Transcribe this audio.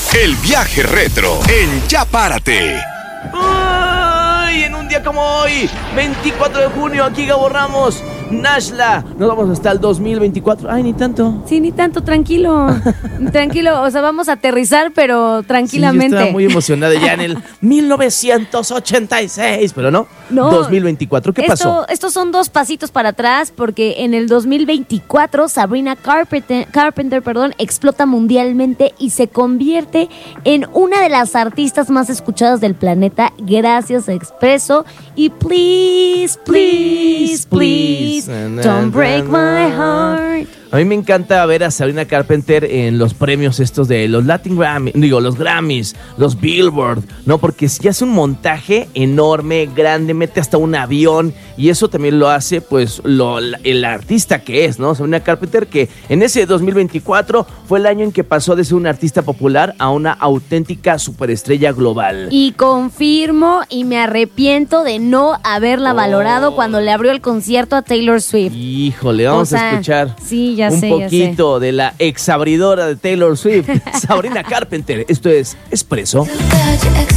El viaje retro en Ya Párate. ¡Ay! En un día como hoy, 24 de junio, aquí Gabo Ramos, Nashla. Nos vamos hasta el 2024. Ay, ni tanto. Sí, ni tanto, tranquilo. Tranquilo, o sea, vamos a aterrizar, pero tranquilamente. Sí, yo estaba muy emocionada ya en el 1986, pero no. 2024, ¿qué pasó? Estos son dos pasitos para atrás, porque en el 2024 Sabrina Carpenter, explota mundialmente y se convierte en una de las artistas más escuchadas del planeta gracias a Expreso y Please, Please, Please, Don't Break My Heart. A mí me encanta ver a Sabrina Carpenter en los premios estos de los Latin Grammy, los Grammys, los Billboard, ¿no? Porque si hace un montaje enorme, grande, mete hasta un avión y eso también lo hace, pues, el artista que es, ¿no? Sabrina Carpenter, que en ese 2024 fue el año en que pasó de ser una artista popular a una auténtica superestrella global. Y confirmo y me arrepiento de no haberla valorado cuando le abrió el concierto a Taylor Swift. Híjole, vamos a escuchar. Sí, un poquito de la exabridora de Taylor Swift, Sabrina Carpenter. Esto es Expreso.